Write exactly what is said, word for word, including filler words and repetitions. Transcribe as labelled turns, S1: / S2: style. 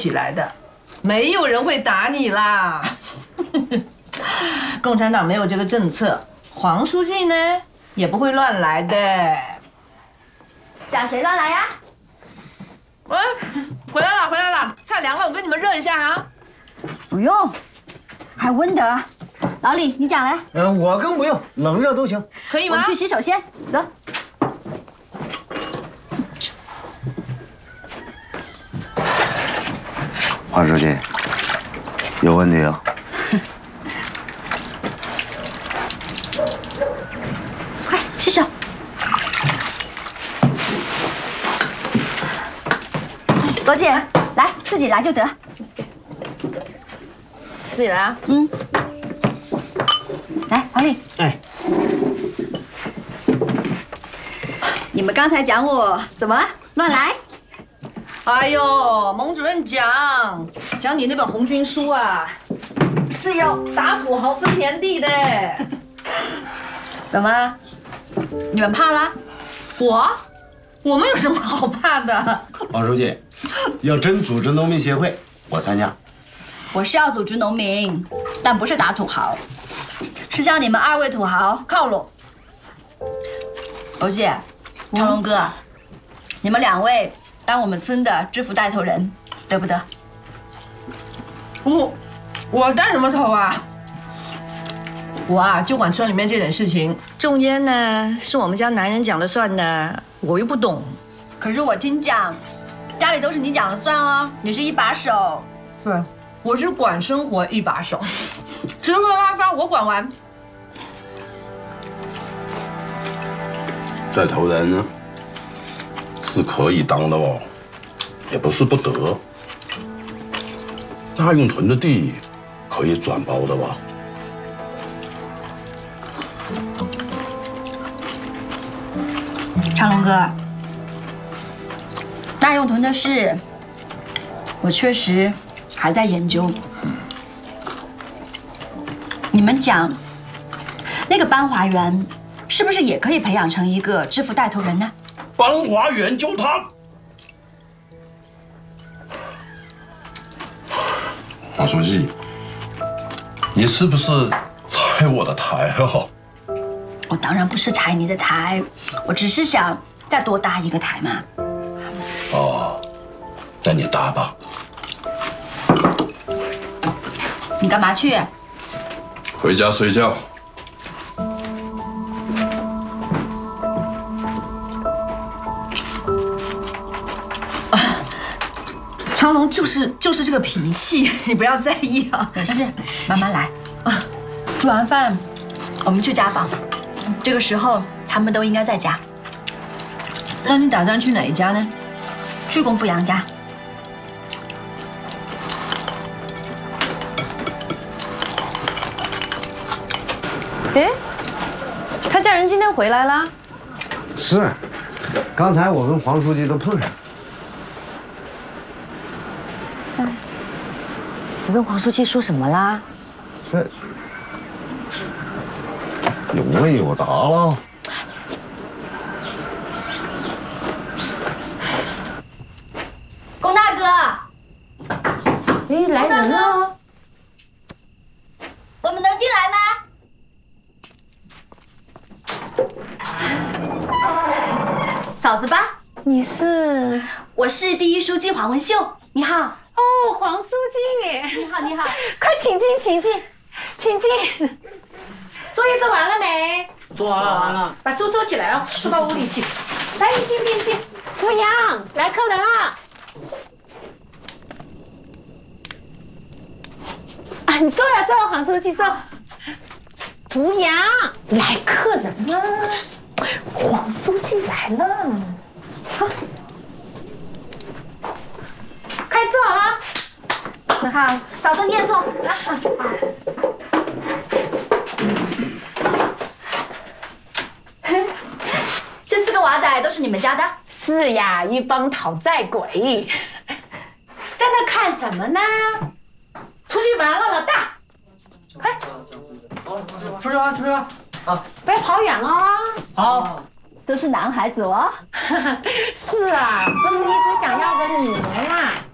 S1: 起来的，没有人会打你啦。共产党没有这个政策，黄书记呢也不会乱来的。
S2: 讲谁乱来呀？
S1: 喂，回来了，回来了，菜凉了，我给你们热一下啊。
S2: 不用，还温的。老李，你讲来。
S3: 呃，我更不用，冷热都行。
S1: 可以吗？
S2: 我们去洗手先，走。
S4: 黄书记，有问题啊？
S2: 快洗手。罗姐，来，自己来就得。
S1: 自己来啊。
S2: 嗯。来，黄丽。
S3: 哎。
S2: 你们刚才讲我怎么了？乱来？
S1: 哎呦，蒙主任讲讲你那本红军书啊，是要打土豪分田地的。怎么？你们怕了？我？我们有什么好怕的？
S5: 王书记，要真组织农民协会，我参加。
S2: 我是要组织农民，但不是打土豪，是向你们二位土豪靠拢。罗姐，长龙哥，你们两位当我们村的知府带头人，得不得？
S1: 我我带什么头啊？我啊就管村里面这点事情，种烟呢是我们家男人讲了算的，我又不懂。
S2: 可是我听讲，家里都是你讲了算哦，你是一把手。
S1: 对，我是管生活一把手，吃喝拉撒我管完。
S6: 带头人呢是可以当的哦，也不是不得。大运屯的地可以转包的吧？
S2: 长龙哥，大用屯的事，我确实还在研究。你们讲，那个班华园是不是也可以培养成一个知府带头人呢？
S6: 班华园就他，黄书记，你是不是拆我的台啊？
S2: 我当然不是拆你的台，我只是想再多搭一个台嘛。
S6: 哦，那你搭吧。
S2: 你干嘛去？
S6: 回家睡觉。
S1: 长龙就是就是这个脾气，你不要在意啊。
S2: 没事，慢慢来。啊，煮完饭，我们去家访。这个时候他们都应该在家。
S1: 那你打算去哪一家呢？
S2: 去功夫杨家。
S1: 哎，他家人今天回来了。
S3: 是，刚才我跟黄书记都碰上。
S7: 你跟黄书记说什么啦？
S3: 这有问有答了。
S2: 龚大哥，
S7: 哎，来人了！
S2: 我们能进来吗？嫂子吧，
S7: 你是？
S2: 我是第一书记黄文秀，你好。
S7: 哦，黄书记，
S2: 你好，你好，
S7: 快请进，请进，请进。作业做完了没？
S8: 做完了，完了。
S7: 把书收起来哦，收到屋里去。来，你进进进。扶阳，来客人了。啊，你坐呀，坐，黄书记坐。扶阳，来客人了。黄书记来了。好。快坐啊！
S2: 你好，嫂子你也坐。这四个娃仔都是你们家的？
S7: 是呀，一帮讨债鬼。在那看什么呢？出去玩了，老大。快，
S8: 出去玩，出去玩啊！
S7: 不要跑远哦。
S8: 好。
S2: 都是男孩子哦。
S7: 是啊，不是你只想要个女儿嘛？